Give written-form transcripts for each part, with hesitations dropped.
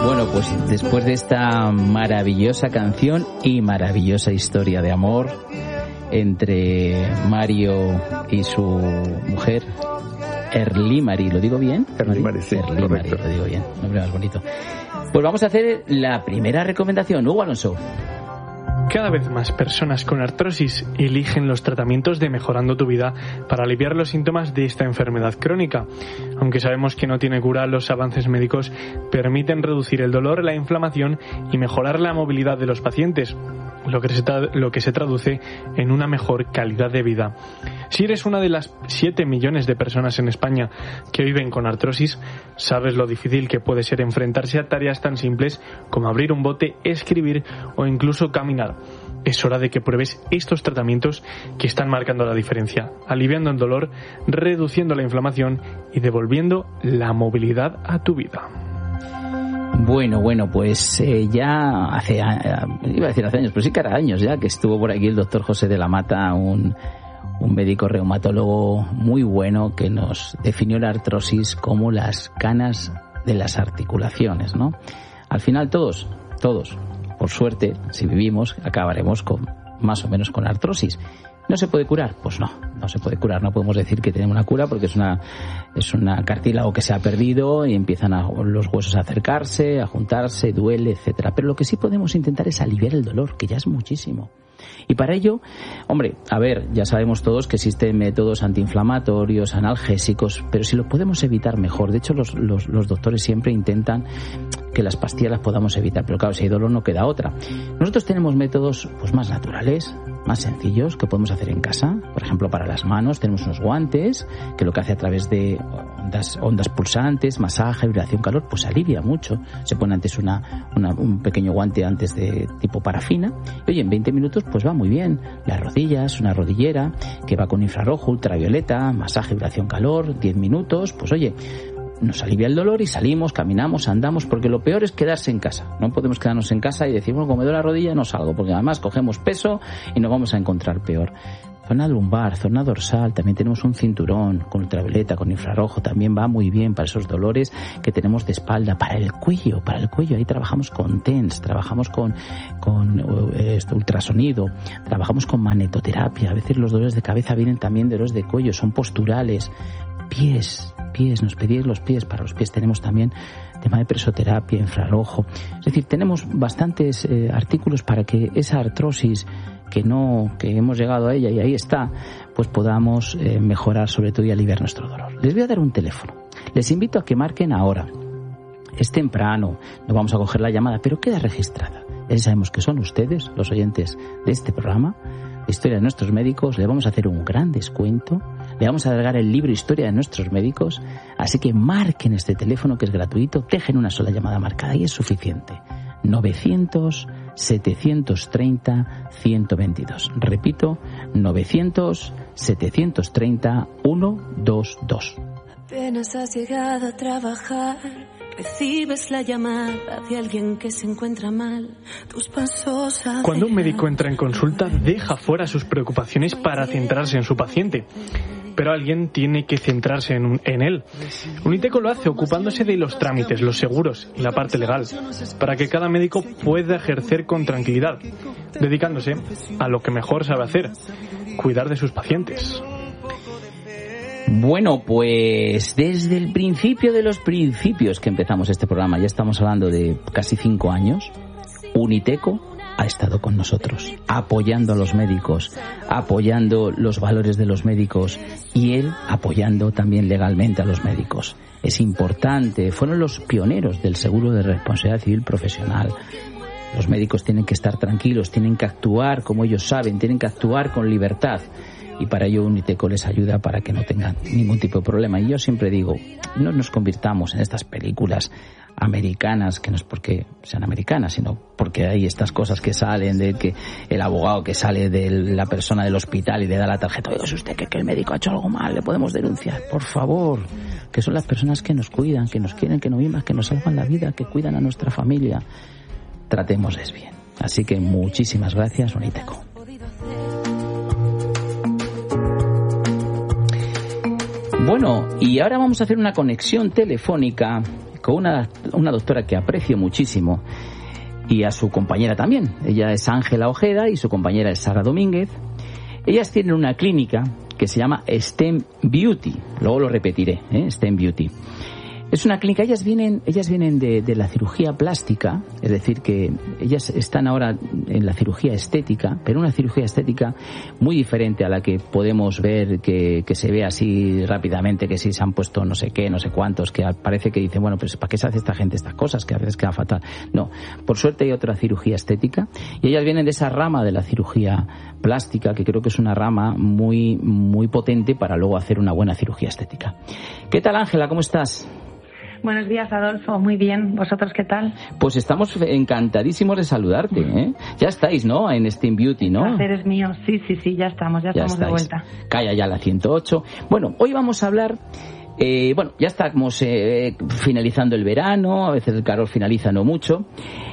Bueno, pues después de esta maravillosa canción y maravillosa historia de amor entre Mario y su mujer, Erlimari, ¿lo digo bien? Erlimari, sí, Erlimari, lo digo bien, nombre más bonito. Pues vamos a hacer la primera recomendación. Hugo Alonso. Cada vez más personas con artrosis eligen los tratamientos de Mejorando tu Vida para aliviar los síntomas de esta enfermedad crónica. Aunque sabemos que no tiene cura, los avances médicos permiten reducir el dolor, la inflamación y mejorar la movilidad de los pacientes, lo que se traduce en una mejor calidad de vida. Si eres una de las 7 millones de personas en España que viven con artrosis, sabes lo difícil que puede ser enfrentarse a tareas tan simples como abrir un bote, escribir o incluso caminar. Es hora de que pruebes estos tratamientos que están marcando la diferencia, aliviando el dolor, reduciendo la inflamación y devolviendo la movilidad a tu vida. Bueno, pues ya hace años, pero sí que era años ya que estuvo por aquí el doctor José de la Mata, un médico reumatólogo muy bueno que nos definió la artrosis como las canas de las articulaciones, ¿no? Al final todos, por suerte, si vivimos, acabaremos con más o menos con artrosis. ¿No se puede curar? Pues no se puede curar. No podemos decir que tenemos una cura porque es una cartílago que se ha perdido y empiezan los huesos a acercarse, a juntarse, duele, etcétera. Pero lo que sí podemos intentar es aliviar el dolor, que ya es muchísimo. Y para ello, ya sabemos todos que existen métodos antiinflamatorios, analgésicos, pero si lo podemos evitar mejor. De hecho, los doctores siempre intentan que las pastillas las podamos evitar, pero claro, si hay dolor no queda otra. Nosotros tenemos métodos pues más naturales, más sencillos, que podemos hacer en casa. Por ejemplo, para las manos tenemos unos guantes que lo que hace a través de ondas pulsantes, masaje, vibración, calor, pues alivia mucho. Se pone antes un pequeño guante antes de tipo parafina y oye, en 20 minutos pues va muy bien. Las rodillas, una rodillera que va con infrarrojo, ultravioleta, masaje, vibración, calor, 10 minutos, pues oye, nos alivia el dolor y salimos, caminamos, andamos, porque lo peor es quedarse en casa. No podemos quedarnos en casa y decir, bueno, como me duele la rodilla no salgo, porque además cogemos peso y nos vamos a encontrar peor. Zona lumbar, zona dorsal, también tenemos un cinturón con ultravioleta, con infrarrojo, también va muy bien para esos dolores que tenemos de espalda. Para el cuello, ahí trabajamos con TENS, trabajamos con ultrasonido, trabajamos con magnetoterapia. A veces los dolores de cabeza vienen también de dolores de cuello, son posturales. Pies, nos pedís los pies. Para los pies tenemos también tema de presoterapia, infrarrojo. Es decir, tenemos bastantes artículos para que esa artrosis que hemos llegado a ella y ahí está, pues podamos mejorar sobre todo y aliviar nuestro dolor. Les voy a dar un teléfono. Les invito a que marquen ahora. Es temprano, no vamos a coger la llamada, pero queda registrada. Ya sabemos que son ustedes, los oyentes de este programa, de Historia de Nuestros Médicos. Le vamos a hacer un gran descuento. Le vamos a alargar el libro Historia de Nuestros Médicos. Así que marquen este teléfono que es gratuito. Dejen una sola llamada marcada y es suficiente. 900-730-122. Repito, 900-730-122. Apenas has llegado a trabajar, recibes la llamada de alguien que se encuentra mal. Tus pasos aceleran. Cuando un médico entra en consulta, deja fuera sus preocupaciones para centrarse en su paciente. Pero alguien tiene que centrarse en él. Uniteco lo hace ocupándose de los trámites, los seguros y la parte legal, para que cada médico pueda ejercer con tranquilidad, dedicándose a lo que mejor sabe hacer, cuidar de sus pacientes. Bueno, pues desde el principio de los principios que empezamos este programa, ya estamos hablando de casi 5 años, Uniteco ha estado con nosotros, apoyando a los médicos, apoyando los valores de los médicos y él apoyando también legalmente a los médicos. Es importante, fueron los pioneros del seguro de responsabilidad civil profesional. Los médicos tienen que estar tranquilos, tienen que actuar como ellos saben, tienen que actuar con libertad. Y para ello Uniteco les ayuda para que no tengan ningún tipo de problema. Y yo siempre digo, no nos convirtamos en estas películas americanas, que no es porque sean americanas, sino porque hay estas cosas que salen de que el abogado que sale de la persona del hospital y le da la tarjeta, oiga, si usted que el médico ha hecho algo mal, le podemos denunciar. Por favor, que son las personas que nos cuidan, que nos quieren, que nos miman, que nos salvan la vida, que cuidan a nuestra familia. Tratémosles bien. Así que muchísimas gracias, Uniteco. Bueno, y ahora vamos a hacer una conexión telefónica con una doctora que aprecio muchísimo y a su compañera también. Ella es Ángela Ojeda y su compañera es Sara Domínguez. Ellas tienen una clínica que se llama STEM Beauty. Luego lo repetiré, STEM Beauty. Es una clínica, ellas vienen de la cirugía plástica, es decir, que ellas están ahora en la cirugía estética, pero una cirugía estética muy diferente a la que podemos ver, que se ve así rápidamente, que si se han puesto no sé qué, no sé cuántos, que parece que dicen, bueno, pues ¿para qué se hace esta gente estas cosas? Que a veces queda fatal. No, por suerte hay otra cirugía estética, y ellas vienen de esa rama de la cirugía plástica, que creo que es una rama muy, muy potente para luego hacer una buena cirugía estética. ¿Qué tal, Ángela? ¿Cómo estás? Buenos días, Adolfo. Muy bien. ¿Vosotros qué tal? Pues estamos encantadísimos de saludarte, ¿eh? Ya estáis, ¿no? En STEM Beauty, ¿no? El placer es mío. Sí, ya estamos de vuelta. Calla ya la 108. Bueno, hoy vamos a hablar... ya estamos finalizando el verano, a veces el calor finaliza no mucho.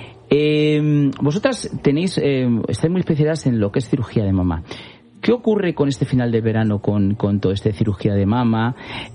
Vosotras estáis muy especializadas en lo que es cirugía de mama. ¿Qué ocurre con este final de verano con toda esta cirugía de mama?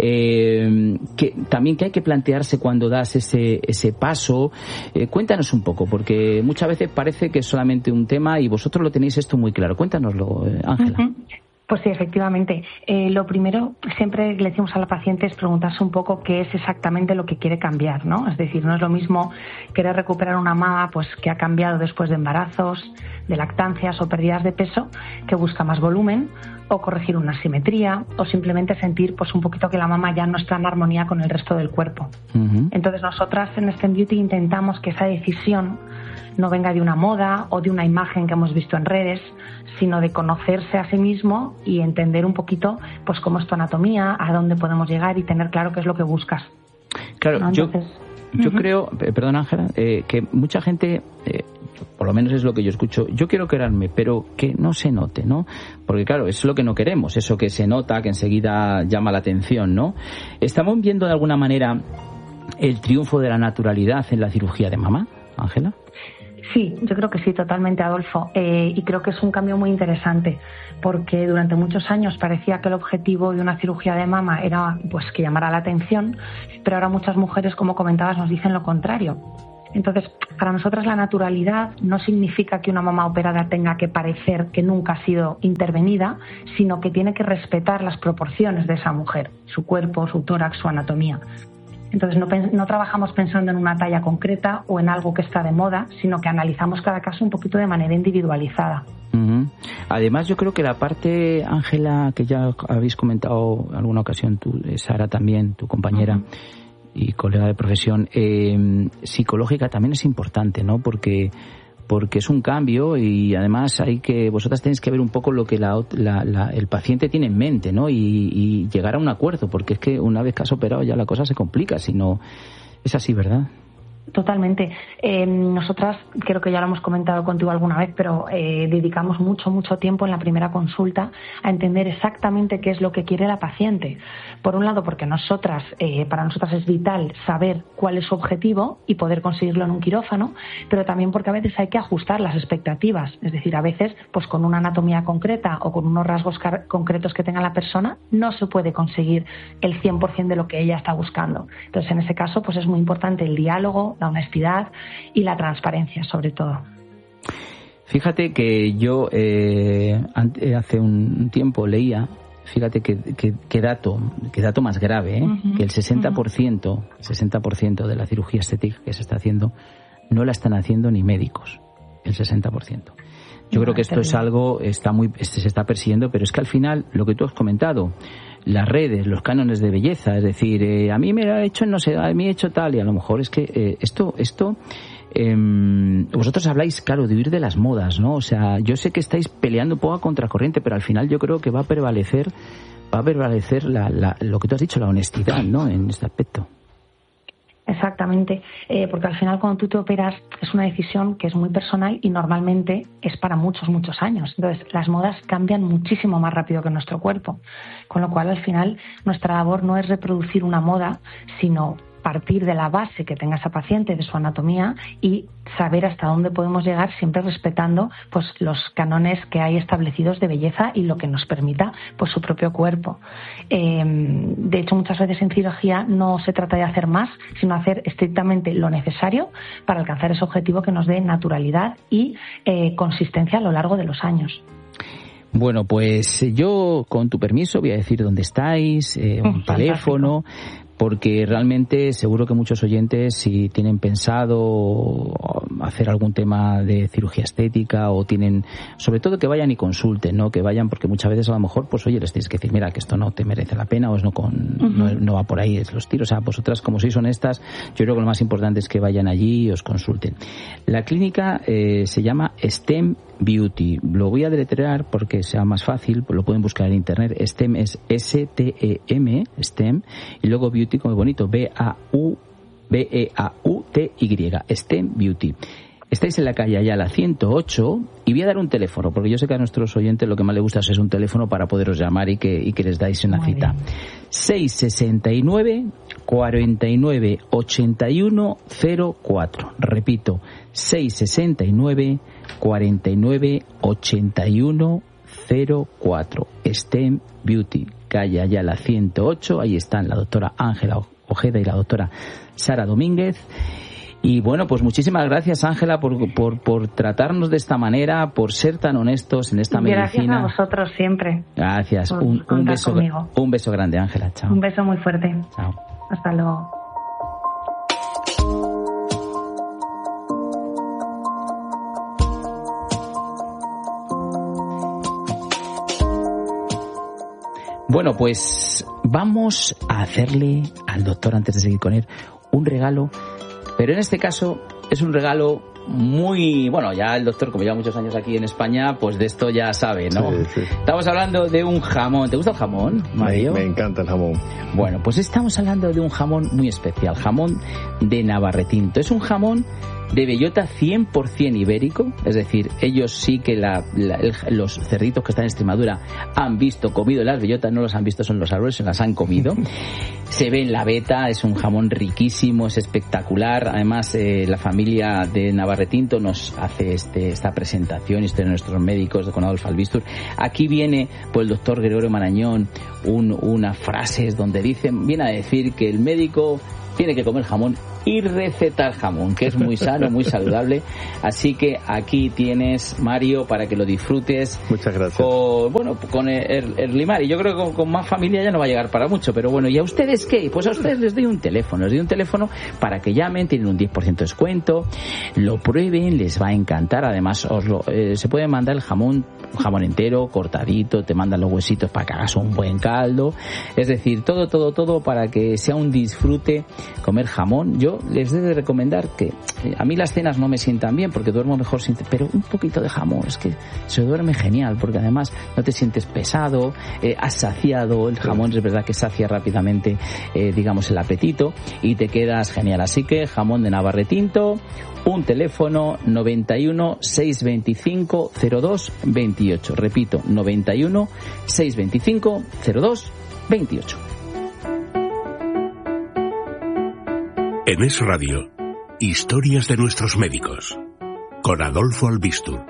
Que hay que plantearse cuando das ese paso. Cuéntanos un poco, porque muchas veces parece que es solamente un tema y vosotros lo tenéis esto muy claro. Cuéntanoslo, Ángela. Uh-huh. Pues sí, efectivamente. Lo primero, siempre le decimos a la paciente es preguntarse un poco qué es exactamente lo que quiere cambiar, ¿no? Es decir, no es lo mismo querer recuperar una mama pues que ha cambiado después de embarazos, de lactancias o pérdidas de peso, que busca más volumen, o corregir una asimetría, o simplemente sentir pues un poquito que la mama ya no está en armonía con el resto del cuerpo. Uh-huh. Entonces nosotras en STEM Beauty intentamos que esa decisión no venga de una moda o de una imagen que hemos visto en redes, sino de conocerse a sí mismo y entender un poquito pues cómo es tu anatomía, a dónde podemos llegar y tener claro qué es lo que buscas. Claro, ¿no? Entonces, yo creo, perdón Ángela, que mucha gente, por lo menos es lo que yo escucho, yo quiero operarme, pero que no se note, ¿no? Porque claro, eso es lo que no queremos, eso que se nota, que enseguida llama la atención, ¿no? ¿Estamos viendo de alguna manera el triunfo de la naturalidad en la cirugía de mama, Ángela? Sí, yo creo que sí, totalmente, Adolfo. Y creo que es un cambio muy interesante, porque durante muchos años parecía que el objetivo de una cirugía de mama era pues que llamara la atención, pero ahora muchas mujeres, como comentabas, nos dicen lo contrario. Entonces, para nosotras la naturalidad no significa que una mama operada tenga que parecer que nunca ha sido intervenida, sino que tiene que respetar las proporciones de esa mujer, su cuerpo, su tórax, su anatomía. Entonces no trabajamos pensando en una talla concreta o en algo que está de moda, sino que analizamos cada caso un poquito de manera individualizada. Uh-huh. Además, yo creo que la parte, Ángela, que ya habéis comentado en alguna ocasión, tú, Sara también, tu compañera, uh-huh, y colega de profesión, psicológica también es importante, ¿no? Porque es un cambio y además vosotras tenéis que ver un poco lo que el paciente tiene en mente, ¿no? Y llegar a un acuerdo, porque es que una vez que has operado ya la cosa se complica, si no es así, ¿verdad? Totalmente. Nosotras, creo que ya lo hemos comentado contigo alguna vez, pero dedicamos mucho tiempo en la primera consulta a entender exactamente qué es lo que quiere la paciente. Por un lado, porque para nosotras es vital saber cuál es su objetivo y poder conseguirlo en un quirófano, pero también porque a veces hay que ajustar las expectativas. Es decir, a veces, pues con una anatomía concreta o con unos rasgos concretos que tenga la persona, no se puede conseguir el 100% de lo que ella está buscando. Entonces, en ese caso, pues es muy importante el diálogo, la honestidad y la transparencia, sobre todo. Fíjate que yo hace un tiempo leía, fíjate qué dato más grave, uh-huh, que el 60% de la cirugía estética que se está haciendo no la están haciendo ni médicos, el 60%. Yo creo que esto es algo, se está persiguiendo, pero es que al final, lo que tú has comentado, las redes, los cánones de belleza, es decir, a mí me lo ha hecho, no sé, a mí he hecho tal, y a lo mejor es que vosotros habláis, claro, de huir de las modas, ¿no? O sea, yo sé que estáis peleando un poco a contracorriente, pero al final yo creo que va a prevalecer lo que tú has dicho, la honestidad, ¿no? En este aspecto. Exactamente, porque al final cuando tú te operas es una decisión que es muy personal y normalmente es para muchos años. Entonces las modas cambian muchísimo más rápido que nuestro cuerpo, con lo cual al final nuestra labor no es reproducir una moda, sino partir de la base que tenga esa paciente, de su anatomía, y saber hasta dónde podemos llegar, siempre respetando pues los cánones que hay establecidos de belleza y lo que nos permita pues su propio cuerpo. De hecho, muchas veces en cirugía no se trata de hacer más, sino hacer estrictamente lo necesario para alcanzar ese objetivo que nos dé naturalidad y consistencia a lo largo de los años. Bueno, pues yo, con tu permiso, voy a decir dónde estáis, un teléfono, porque realmente seguro que muchos oyentes, si tienen pensado hacer algún tema de cirugía estética o tienen, sobre todo que vayan y consulten, ¿no? Que vayan, porque muchas veces a lo mejor, pues oye, les tienes que decir, mira, que esto no te merece la pena o es no va por ahí, es los tiros. O sea, vosotras, como sois honestas, yo creo que lo más importante es que vayan allí y os consulten. La clínica se llama STEM Beauty. Lo voy a deletrear porque sea más fácil, pues lo pueden buscar en internet. STEM es S-T-E-M, STEM, y luego Beauty como bonito, B-A-U-B-E-A-U-T-Y, STEM Beauty. Estáis en la calle Ayala 108 y voy a dar un teléfono, porque yo sé que a nuestros oyentes lo que más les gusta es un teléfono para poderos llamar y que les dais una cita. 669 49 81 04. Repito, 669 49 81 04. STEM Beauty, calle Ayala 108. Ahí están la doctora Ángela Ojeda y la doctora Sara Domínguez. Y bueno, pues muchísimas gracias, Ángela, por tratarnos de esta manera, por ser tan honestos en esta medicina. Gracias a vosotros siempre. Gracias. Un beso grande, Ángela. Chao. Un beso muy fuerte. Chao. Hasta luego. Bueno, pues vamos a hacerle al doctor, antes de seguir con él, un regalo. Pero en este caso es un regalo muy... Bueno, ya el doctor, como lleva muchos años aquí en España, pues de esto ya sabe, ¿no? Sí. Estamos hablando de un jamón. ¿Te gusta el jamón, Mario? Me encanta el jamón. Bueno, pues estamos hablando de un jamón muy especial, jamón de Navarretinto. Es un jamón de bellota 100% ibérico, es decir, ellos sí que los cerditos que están en Extremadura han visto, comido las bellotas, no los han visto, son los árboles, se las han comido. Se ve en la veta, es un jamón riquísimo, es espectacular. Además, la familia de Navarretinto nos hace esta presentación, de nuestros médicos con Adolfo Albistur. Aquí viene pues el doctor Gregorio Marañón, unas frases donde viene a decir que el médico tiene que comer jamón y recetar jamón, que es muy sano, muy saludable. Así que aquí tienes, Mario, para que lo disfrutes. Muchas gracias. Con el limar. Y yo creo que con más familia ya no va a llegar para mucho. Pero bueno, ¿y a ustedes qué? Pues a ustedes les doy un teléfono. Les doy un teléfono para que llamen, tienen un 10% de descuento, lo prueben, les va a encantar. Además, se puede mandar el jamón entero, cortadito, te mandan los huesitos para que hagas un buen caldo. Es decir, todo para que sea un disfrute comer jamón. Yo les debo de recomendar que a mí las cenas no me sientan bien porque duermo mejor pero un poquito de jamón, es que se duerme genial porque además no te sientes pesado, has saciado, el jamón es verdad que sacia rápidamente digamos el apetito y te quedas genial. Así que jamón de Navarretinto, un teléfono 91 625 02 28, repito, 91 625 02 28. En Es Radio, historias de nuestros médicos, con Adolfo Albistur.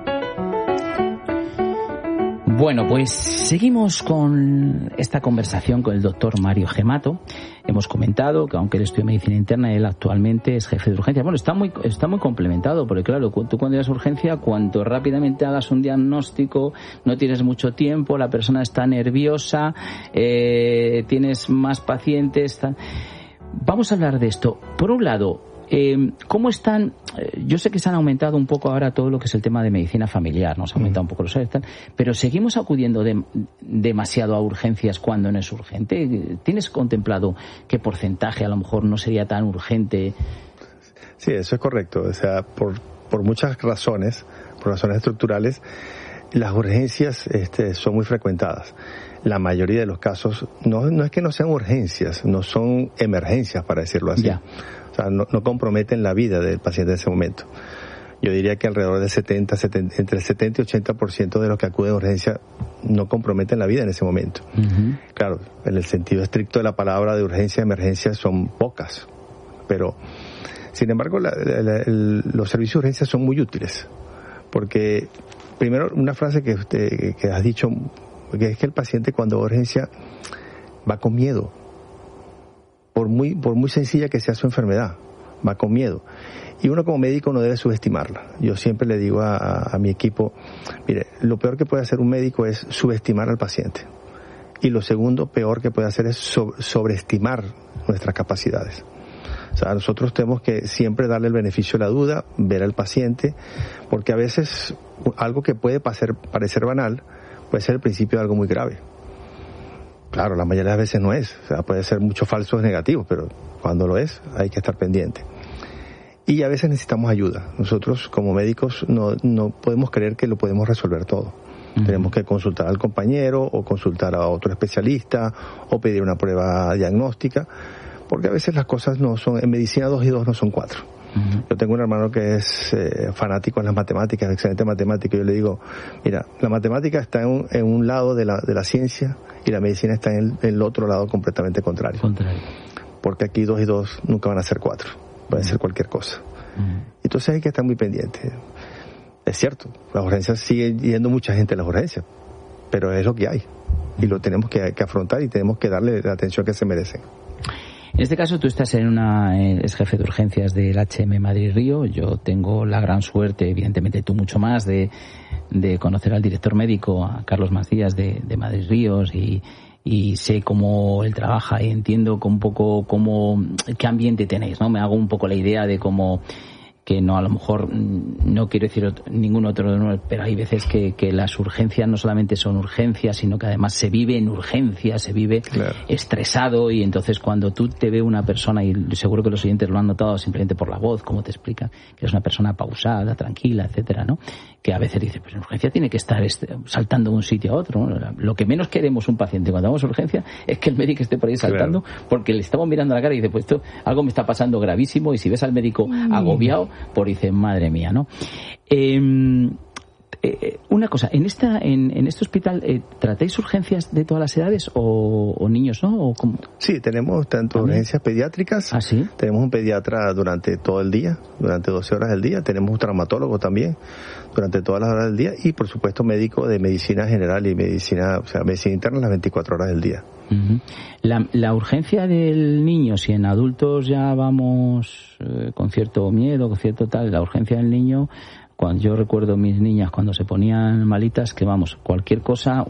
Bueno, pues seguimos con esta conversación con el doctor Mario Gemato. Hemos comentado que aunque él estudia medicina interna, él actualmente es jefe de urgencia. Bueno, está muy complementado, porque claro, tú cuando llegas a urgencia, cuanto rápidamente hagas un diagnóstico, no tienes mucho tiempo, la persona está nerviosa, tienes más pacientes. Vamos a hablar de esto. Por un lado, ¿cómo están? Yo sé que se han aumentado un poco ahora todo lo que es el tema de medicina familiar, nos ha aumentado un poco los salarios, pero seguimos acudiendo demasiado a urgencias cuando no es urgente. ¿Tienes contemplado qué porcentaje a lo mejor no sería tan urgente? Sí, eso es correcto. O sea, por muchas razones, por razones estructurales, las urgencias son muy frecuentadas. La mayoría de los casos no es que no sean urgencias, no son emergencias, para decirlo así. Ya. O sea, no comprometen la vida del paciente en ese momento. Yo diría que alrededor de entre 70 y 80% de los que acuden a urgencia no comprometen la vida en ese momento. Uh-huh. Claro, en el sentido estricto de la palabra de urgencia y emergencia son pocas, pero sin embargo los servicios de urgencia son muy útiles, porque primero una frase que has dicho, que es que el paciente cuando va a urgencia va con miedo, por muy sencilla que sea su enfermedad, va con miedo. Y uno como médico no debe subestimarla. Yo siempre le digo a mi equipo, mire, lo peor que puede hacer un médico es subestimar al paciente. Y lo segundo peor que puede hacer es sobreestimar nuestras capacidades. O sea, nosotros tenemos que siempre darle el beneficio de la duda, ver al paciente, porque a veces algo que puede parecer banal puede ser el principio de algo muy grave. Claro, la mayoría de las veces no es. O sea, puede ser muchos falsos negativos, pero cuando lo es, hay que estar pendiente. Y a veces necesitamos ayuda. Nosotros como médicos no podemos creer que lo podemos resolver todo. Uh-huh. Tenemos que consultar al compañero o consultar a otro especialista o pedir una prueba diagnóstica, porque a veces las cosas no son, en medicina 2 y 2 no son 4. Uh-huh. Yo tengo un hermano que es fanático en las matemáticas, excelente matemático, y yo le digo, mira, la matemática está en un lado de la ciencia y la medicina está en el otro lado completamente contrario. Porque aquí 2 y 2 nunca van a ser 4. Puede ser cualquier cosa. Entonces hay que estar muy pendiente. Es cierto, las urgencias siguen yendo mucha gente a las urgencias, pero es lo que hay y lo tenemos que afrontar y tenemos que darle la atención que se merecen. En este caso tú estás es jefe de urgencias del HM Madrid Río. Yo tengo la gran suerte, evidentemente tú mucho más, de conocer al director médico, a Carlos Macías de Madrid Ríos, y sé cómo él trabaja y entiendo un poco qué ambiente tenéis, ¿no? Me hago un poco la idea de cómo, que no, a lo mejor no quiero decir ningún otro, pero hay veces que las urgencias no solamente son urgencias, sino que además se vive en urgencias, se vive estresado, y entonces cuando tú te ve una persona, y seguro que los oyentes lo han notado simplemente por la voz, como te explican, que es una persona pausada, tranquila, etcétera, ¿no? Que a veces dice, pues en urgencia tiene que estar saltando de un sitio a otro, ¿no? Lo que menos queremos un paciente cuando vamos a urgencia es que el médico esté por ahí saltando, porque le estamos mirando a la cara y dice, pues esto, algo me está pasando gravísimo, y si ves al médico agobiado, por dice, madre mía, ¿no? Una cosa, en este hospital ¿tratáis urgencias de todas las edades o niños, no? ¿O cómo? Sí, tenemos tanto urgencias pediátricas. ¿Ah, sí? Tenemos un pediatra durante todo el día, durante 12 horas del día. Tenemos un traumatólogo también durante todas las horas del día, y por supuesto médico de medicina general y medicina interna las 24 horas del día. Uh-huh. La urgencia del niño, si en adultos ya vamos con cierto miedo, con cierto tal, la urgencia del niño, cuando yo recuerdo mis niñas cuando se ponían malitas, que vamos, cualquier cosa,